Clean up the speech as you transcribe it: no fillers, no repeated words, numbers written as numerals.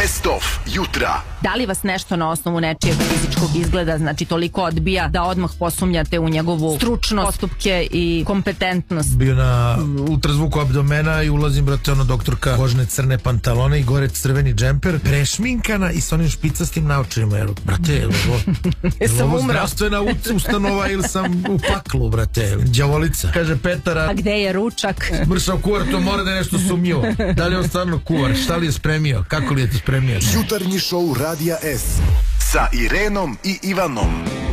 Best of jutra. Da li vas nešto na osnovu nečijeg fizičkog izgleda znači toliko odbija da odmah posumnjate u njegovu stručnost, postupke i kompetentnost? Bio na ultrazvuku abdomena i ulazim, brate, doktorka, kožne crne pantalone i gore crveni džemper, prešminkana i s onim špicastim naočarima. Brate, je ovo zdravstvena ustanova ili sam u paklu, brate, đavolica. Kaže Petara, a gde je ručak? Mršav kuvar, to mora da je nešto sumnjivo. Da li je on stvarno kuvar? Šta li je spremio? Kako li je to spremio? Jutarnji šou Radija S sa Irenom i Ivanom.